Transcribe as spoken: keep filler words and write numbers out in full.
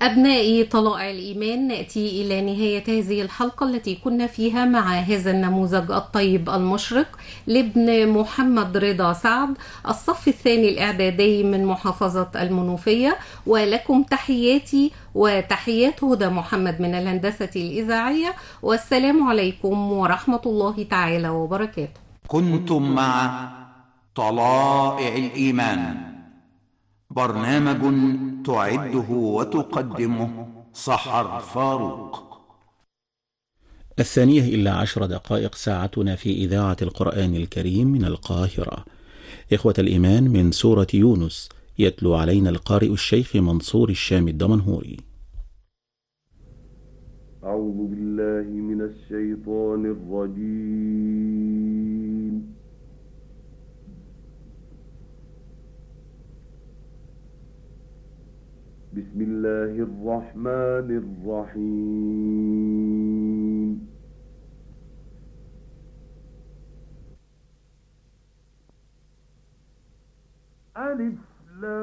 أبنائي طلائع الإيمان، نأتي إلى نهاية هذه الحلقة التي كنا فيها مع هذا النموذج الطيب المشرق لابن محمد رضا سعد، الصف الثاني الإعدادي من محافظة المنوفية. ولكم تحياتي وتحيات هدى محمد من الهندسة الإذاعية، والسلام عليكم ورحمة الله تعالى وبركاته. كنتم مع طلائع الإيمان، برنامج تعده وتقدمه سحر فاروق. الثانية إلا عشر دقائق ساعتنا في إذاعة القرآن الكريم من القاهرة. إخوة الإيمان، من سورة يونس يتلو علينا القارئ الشيخ منصور الشام الدمنهوري. أعوذ بالله من الشيطان الرجيم. بسم الله الرحمن الرحيم. ألف